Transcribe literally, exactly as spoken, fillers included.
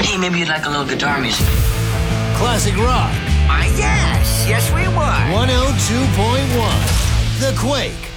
Hey, maybe you'd like a little guitar music. Classic rock. Uh, yes, yes we would. one oh two point one The Quake.